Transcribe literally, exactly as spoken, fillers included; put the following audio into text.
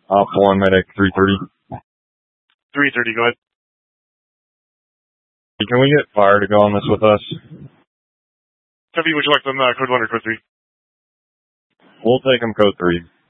Op one, medic three thirty. three thirty, go ahead. Can we get fire to go on this with us? Heavy, would you like them uh, code one or code three? We'll take them code three.